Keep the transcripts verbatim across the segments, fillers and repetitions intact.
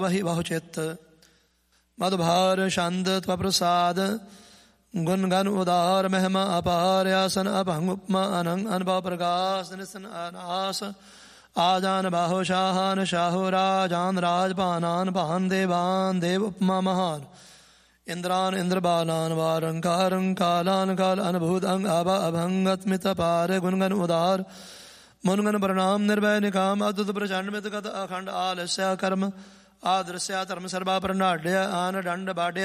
वही बहुचित मधुभार छंद त्वप्रसाद गुण गण उदार महिमा अपार आसन अपंग उपमा अनंग अनुभव प्रकाश निसन अनास आजान बाहो शाहान शाहो राजान राजपानान पान देवान देव उपमा महान इंद्रान इंद्रबालान वारंकारं कालान काल अनुभूत अंग आभा अभंगत्मित पार गुणगन उदार मुनगन प्रणाम निर्भय निकाम अद्भुत प्रचंड मित गत अखंड आलस्य कर्म आदृश्य धर्म सर्वा प्रणाड्य आन दंड बाड्य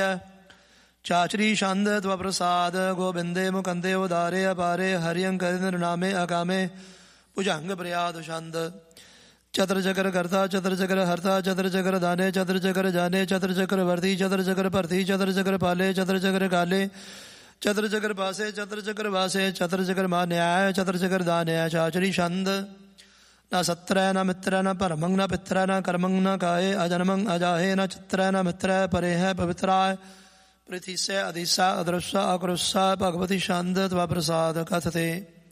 चाचरी छंद त्वप्रसाद गोविंदे मुकंदे उदारे अपारे हरियं करिंद्र नामे अकामे भुजंग प्रयाद छंद चतर चक्र कर्ता चतर चक्र हरता चतर चक्र दाने चतर चक्र जाने चतर चक्र वर्ती चतर चक्र भरती चतर चक्र पाले चतर चक्र काले चतर चक्र पासे चतर चक्र वासे चतर चक्र मा न्याय चतर चक्र दान्याय चाचरी छंद न सत्र न मित्र न परमंग न पित्र न कर्मंग न काये अजन्मंग अजाहे न चित्र न मित्र परे है पवित्राय पृथ्वी से अधिसा अदृश्य अकृष्य भगवती छंद त्वप्रसाद कथते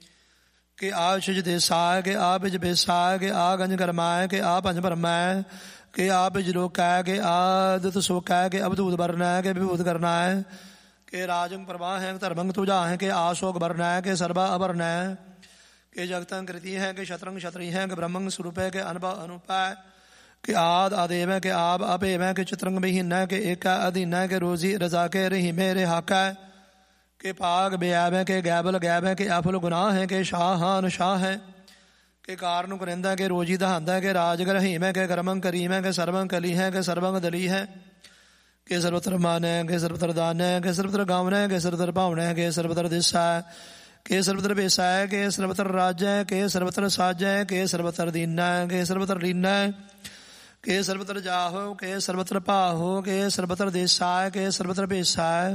के आ शिज देसाय के आ बिज बेसाय के आ गंज करमाय के आ पंच परमाय के आ बिज लोकाय के आ दुत सोकाय के अवधूत वर्णाय के विभूत करनाय के राजंग प्रवाह है धर्मंग तुजा है के आशोक वर्णाय के सर्वा अवर्णाय के जगतं कृति है के शत्रंग क्षत्रिय है के ब्रह्मंग स्वरूप है के अनुभव अनुपाय के आद आदेव है के आब अपेव है के चित्रंग विहीन है के एक अधीन है के रोजी रजा के रही मेरे हाका के पाग बेआब है के गैबल गैब है के अफुल गुनाह है के शाहान शाह है के कारण कुरिंदा के रोजी दहांदा के राजगर हीम है के कर्मंग करीम है के सर्वंग कली है के सर्वंग दली है के सर्वत्र मान है के सर्वत्र दान है के सर्वत्र गावन है के सर्वत्र पावन है के सर्वत्र दिशा है के सर्वत्र बेसा है के सर्वत्र राज्य है के सर्वत्र साज है के सर्वत्र दीना है के सर्वत्र लीना है के सर्वत्र जाहो के सर्वत्र पाहो के सर्वत्र देसाय के सर्वत्र बेसाय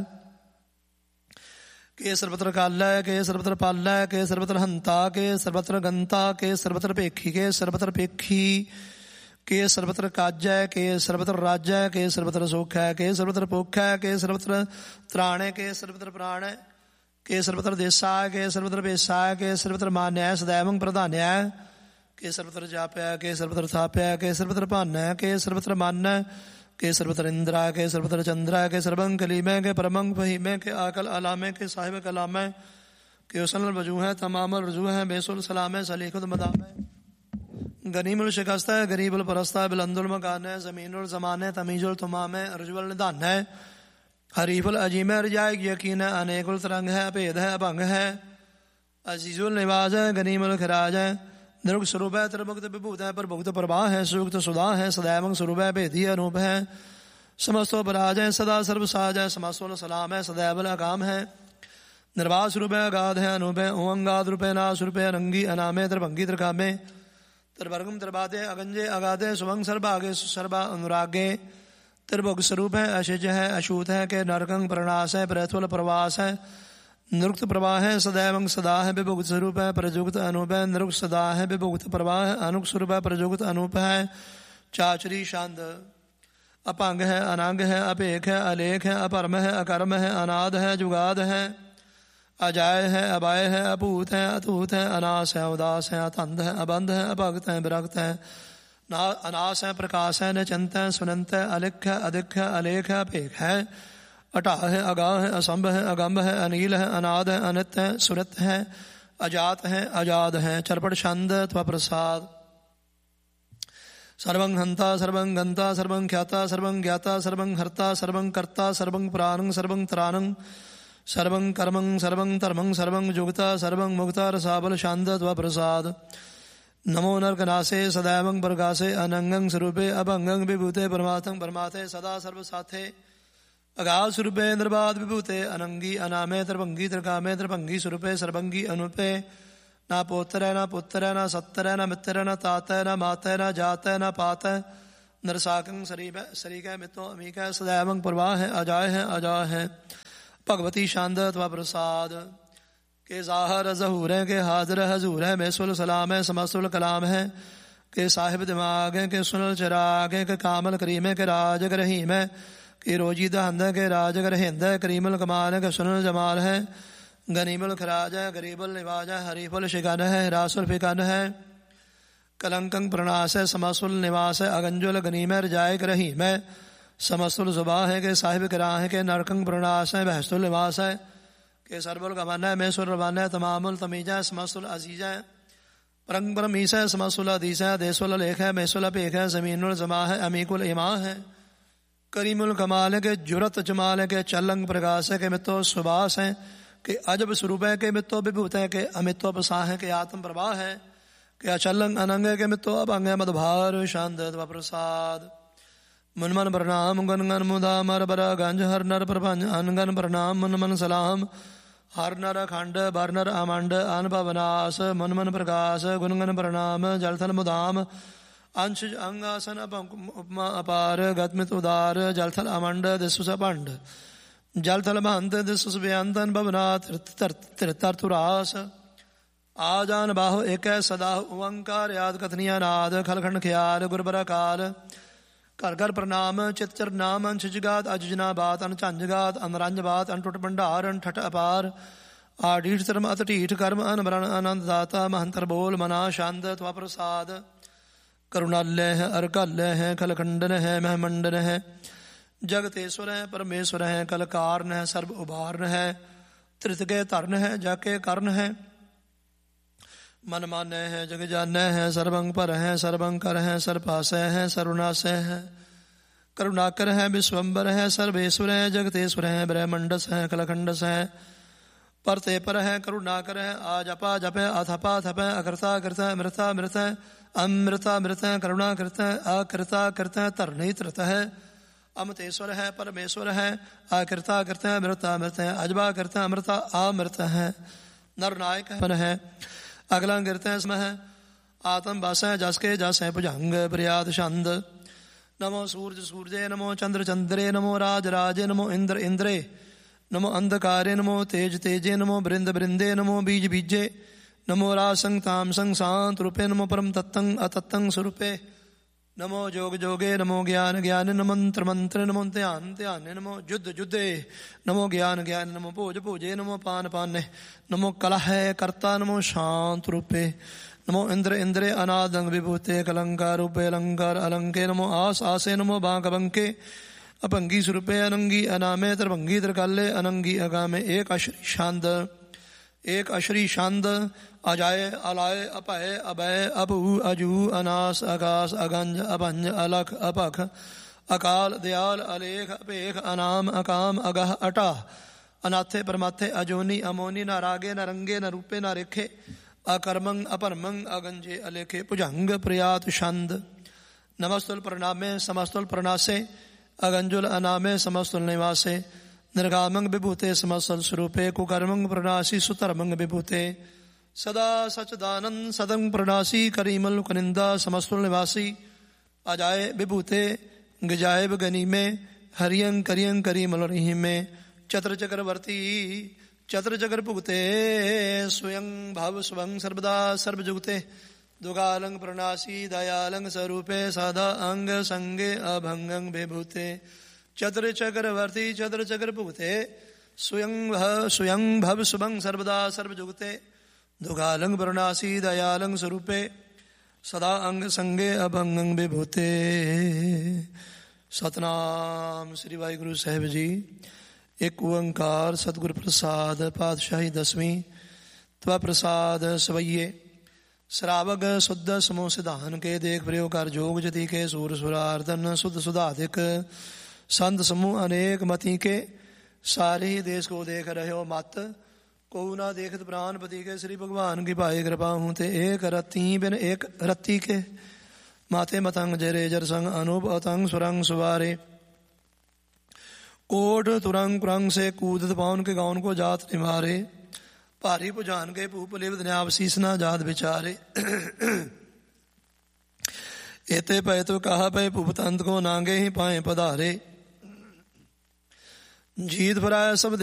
के सर्वत्र काल के सर्वत्र पाल के सर्वत्र हंता के सर्वत्र गंता के सर्वत्र पेखी के सर्वत्र पेखी के सर्वत्र काज के सर्वत्र राज्य के सर्वत्र सुख है के सर्वत्र पोख है के सर्वत्र त्राण के सर्वत्र प्राण के सर्वत्र देसाय के सर्वत्र बेसाय के सर्वत्र मान्य सदैवं प्रधान्य के सर्वत्र जाप्य के सर्वत्र थाप्य के सर्वत्र पान्य के सर्वत्र मान्य के सर्वत्र इंद्रा के सर्वत्र चंद्रा के सर्वंग कलीमे के परमंग फहीमे के आकल अलामे के साहिब कलामे के उसल वजू है तमामल रजू है बेसुल सलामे सलीखुद मदामे गनीमुल शिकस्त है गरीबुल परस्ता बिलंदुल मकान है जमीनुल जमान है तमीजुल तुमाम है रजुल निदान है हरीफुल अजीम है रजाय यकीन है अनेकुल तरंग है अभेद है अभंग है अजीजुल निवाज है गनीमुल खराज है निरुक्त स्वरूप है त्रिमुक्त विभूत है प्रभुक्त प्रभा है सुयुक्त सुधा है सदैवं स्वरूप है भेदी अनूप है समस्तो पराज है सदा सर्वसाज है समस्तोल सलाम है सदैवल अकाम है निर्वास रूप है अगाध है अनूप है ओंगाद रूप है नाश रूप है अनंगी अनामे त्रिभंगी त्रिकामे त्रिवर्गम त्रिबादे अगंजे अगाधे सुभंग सर्वागे सर्वा अनुरागे त्रिभुग स्वरूप है अशिज है अशूत है के नरकंग प्रणाश है प्रथुल प्रवास है निरुक्त प्रवाह है सदैवं सदा है विभुक्त स्वरूप है प्रजुक्त अनूप है निरुक्त सदा है विभुक्त प्रवाह है अनुक स्वरूप है प्रजुक्त अनूप है चाचरी शांद अपांग है अनांग है अपेख है अलेख है अपरम है अकर्म है अनाद है जुगाद है अजाय है अबाय है अपूत है अतूत है अनास है उदास है अतंध है अबंध है अभक्त है विरक्त है अनास है प्रकाश है निचिंत है सुनंत है अलिख है अधिक है अलेख है अपेख है अटा है अगा है असंभ है अगम्भ है अनील है अनाद है अनित है सुरत है अजात है अजाद है चरपट छंद त्वप्रसाद सर्वं हंता सर्वं गंता सर्वं ख्याता सर्वं ज्ञाता सर्वं हर्ता सर्वं कर्ता सर्वं प्राणं सर्वं त्राणं सर्वं कर्मं सर्वं धर्मं सर्वं जुगता सर्वं मुक्ता रसाबल छंद त्वप्रसाद नमो नरकनासे सदैवं प्रकाशे अनंगं स्वरूपे अभंगं विभूते परमार्थं परमाथे सदा सर्वसाथे अगाध स्वरूपे निर्बाध विभूते अनंगी अनामे त्रिभंगी त्रिकामे त्रिभंगी स्वरूपे सर्वंगी अनुपे ना पोत्र है ना पुत्र है ना सत्तर है ना मित्र है ना तात है ना मात है ना जात है ना पात है नरसाकं शरीर शरीक है मितो अमीक है सदैवं प्रवाह है अजाय है अजा है भगवती शांद त्वप्रसाद के जाहर जहूर है के हाजर हजूर है बेसुल सलाम है समस्तुल कलाम है के साहिब दिमाग है के सुनल चिराग है के कामल करीम है के राज रहीम है के रोजी दहंद है के राज हिंद है करीमल कमाल है के सुनल जमाल है गनीमुल खराज है गरीबुल निवाज है हरीफुल शिकन है रासुल फिकन है कलंकं प्रणाश है समस्तुल निवास है अगंजुल गनीमय रजाय रही मैं समस्तुल सुबह है के साहिब कराह के नरकंग प्रणाश है बहस्तुल निवास है के सरबुल गमान है मैं सुर रवान है तमामुल तमीजा समस्तुल अजीजा है परंग परम ईसा है समस्तुल अदीसा है देसुल लेख है मैसुल पेख है जमीनुल जमा है अमीकुल इमा है करीमुल कमाल है के जुरत जमाल है के चलंग प्रकाश है के मित्तो सुबास है के अजब स्वरूप है के मित्तो विभूत है के अमित्व प्रसाह है के आत्म प्रवाह है के अचलंग अनंग है के मित्तो अभंग है मधुभार शांत प्रसाद मन मन प्रणाम गन गन मुदा मर बर गंज हर नर प्रपंच अनगन प्रणाम मन मन सलाम हर नर खंड बर नर अमंड अनुभवनाश मन मन प्रकाश गुनगन प्रणाम जलथल मुदाम अंश अंगासन उपमा अपार गतमित उदार जलथल अमंड दिशुस पंड जलथल महंत दिशुस व्यंतन भवनाथ तरतुरास आजान बाहु एक सदा ओंकार याद कथनिया नाद खलखंड ख्याल गुरबरा काल घर घर प्रणाम चित चर नाम अंश जगात अजना बात अन झंझ गात अनरंज बात अन टुट भंडार अन ठट अपार आडीठ धर्म अत ढीठ कर्म अन मरण आनंद दाता महंतर बोल मना शांत त्वा प्रसाद करुणालय है अर्कालय है खलखंडन है महमंडन है जगतेश्वर है परमेश्वर है कलकारण है सर्व उभारण है त्रित के धरण है जाके कर्ण है मन मान्य है जग जान्य है सर्वंग पर है सर्वंग कर है सर्वपाशय है सर्वनाशय है करुणाकर है विश्वम्बर है सर्वेश्वर है जगतेश्वर है ब्रह्मंडस है कलखंडस है परते पर है करुणाकर है आजपा जप है अथपा थप है अकृता कृत है मृता मृत है अमृता मृत है करुणा कृत है अकृता कृत है तरणी तृत है अमृतेश्वर है परमेश्वर है अकृता कृत है मृता मृत है अजबा कृत है अमृता अमृत है नरनायक है अगला गिरते हैं है आत्म बस है जस के जस है भुजंग प्रयाद छंद नमो सूरज सूरजे नमो चंद्र चंद्रे नमो राज राजे नमो इंद्र इंद्रे नमो अंधकारे नमो तेज तेजे नमो बृंद बृंदे नमो बीज बीजे नमो रासंग तामसंग शांत रूपे नमो परम तत्तंग अतत्तंग स्वरूपे नमो जोग जोगे नमो ज्ञान ज्ञान नमो मंत्र मंत्र नमो ध्यान ध्यान नमो युद्ध युद्धे नमो ज्ञान ज्ञान नमो भोज भोजे नमो पान पाने नमो कलह कर्ता नमो शांत रूपे नमो इंद्र इंद्रे अनादंग विभूते कलंकार रूपे अलंकार अलंके नमो आस आसे नमो बांक बंके अपंगी स्वरूपे अनंगी अनामे तरभंगी तरकाले अनंगी अगामे एक अश्री शांद एक अश्री शांद अजाय अलाय अपय अभय अभु अजू अनास आकाश अगंज अभंज अलख अपख अकाल दयाल अलेख अपेख अनाम अकाम अगह अटा अनाथे परमाथे अजोनी अमोनी न रागे न रंगे न रूपे न रेखे अकर्मंग अपरमंग अगंजे अलेखे भुजंग प्रयात छंद नमस्तुल प्रणामे समस्तुल प्रणासे अगंजुल अनामे समस्तुल निवासे निर्गामंग विभूते समस्तुल स्वरूपे कुकर्मंग प्रणासी सुतर्मंग विभूते सदा सचदानंद सदंग प्रणासी करीमल कुनिंदा समस्तुल निवासी अजाय विभूते गजाय गनी में हरियंग करियंग करीमल रही में चत्र चक्रवर्ती चत्र चक्र भुगते स्वयं भाव स्वंग सर्वदा सर्वजुगते दुगालंग प्रणासी दयालंग स्वरूपे सदा अंग संगे अभंगंग विभूते चत्र चक्रवर्ती चत्र चक्र भुगते स्वयं स्वयं भव स्वंग सर्वदा सर्वजुगते दुगालंग प्रणासी दयालंग स्वरूपे सदा अंग संगे अभंगंग विभूते। सतनाम श्री वाहिगुरु साहिब जी। एक ओंकार सतगुर प्रसाद पातशाही दसवीं त्वा प्रसाद सवैये श्रावक शुद्ध समूह सिधान के देख प्रयोग कर जोग जति के सूर सुरार्दन शुद्ध सुधाधिक संत समूह अनेक मति के सारे ही देश को देख रहे हो मत को ना देखत प्राणपति के श्री भगवान की भाई कृपा हूँ ते एक रत्ती बिन एक रत्ती के माथे मतंग जरे जर संग अनूप अतंग सुरंग सुवारे कोट तुरंग कुरंग से कूदत पाउन के गाउन को जात निवारे भारी भुजान के भूप लिव न्याप सीसना जात बिचारे एते पै तो कहा पै भूपतंत को नांगे ही पाए पधारे जीत भराया सब